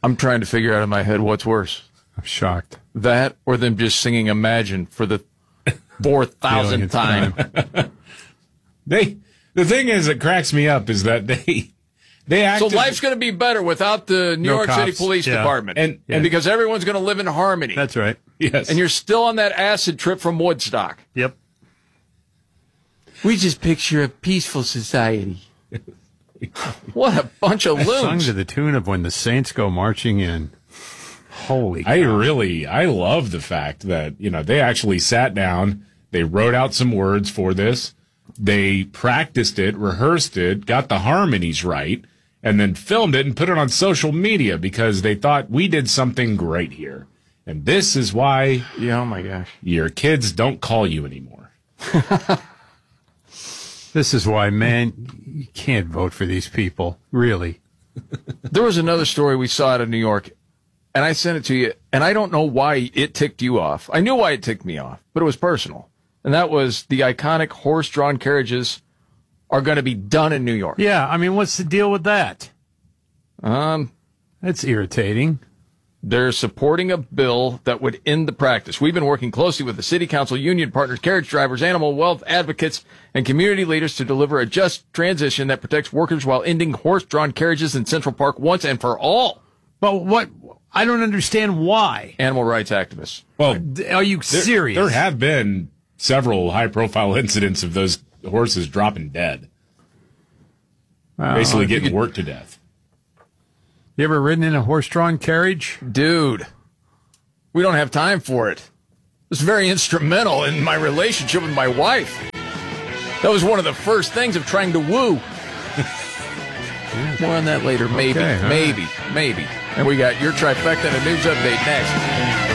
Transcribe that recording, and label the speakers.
Speaker 1: I'm trying to figure out in my head what's worse.
Speaker 2: I'm shocked.
Speaker 1: That or them just singing Imagine for the 4,000th time.
Speaker 3: The thing is that cracks me up is that they
Speaker 1: So life's going to be better without the New York City Police Department. And because everyone's going to live in harmony.
Speaker 2: That's right.
Speaker 3: Yes.
Speaker 1: And you're still on that acid trip from Woodstock.
Speaker 2: Yep.
Speaker 1: We just picture a peaceful society. What a bunch of loons.
Speaker 2: Sung to the tune of When the Saints Go Marching In. Holy cow.
Speaker 3: I love the fact that, they actually sat down, they wrote out some words for this, they practiced it, rehearsed it, got the harmonies right, and then filmed it and put it on social media because they thought we did something great here. And this is why
Speaker 1: oh my gosh,
Speaker 3: your kids don't call you anymore.
Speaker 2: This is why, man, you can't vote for these people. Really.
Speaker 1: There was another story we saw out of New York, and I sent it to you, and I don't know why it ticked you off. I knew why it ticked me off, but it was personal. And that was the iconic horse-drawn carriages are going to be done in New York.
Speaker 2: Yeah, I mean, what's the deal with that? That's irritating.
Speaker 1: They're supporting a bill that would end the practice. We've been working closely with the city council, union partners, carriage drivers, animal wealth advocates, and community leaders to deliver a just transition that protects workers while ending horse-drawn carriages in Central Park once and for all.
Speaker 2: But what? I don't understand why.
Speaker 1: Animal rights activists.
Speaker 3: Well,
Speaker 2: are you serious?
Speaker 3: There have been several high-profile incidents of those horses dropping dead. Basically getting worked to death.
Speaker 2: You ever ridden in a horse-drawn carriage?
Speaker 1: Dude, we don't have time for it. It was very instrumental in my relationship with my wife. That was one of the first things of trying to woo. More on that later. Maybe.
Speaker 2: Okay,
Speaker 1: Maybe. And we got your trifecta and a news update next.